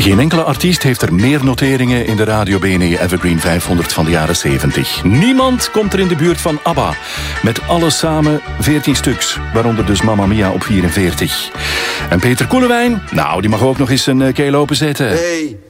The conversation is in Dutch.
Geen enkele artiest heeft er meer noteringen in de Radio BNE Evergreen 500 van de jaren 70. Niemand komt er in de buurt van ABBA. Met alles samen 14 stuks, waaronder dus Mamma Mia op 44. En Peter Koelewijn, nou, die mag ook nog eens een keel openzetten. Hey,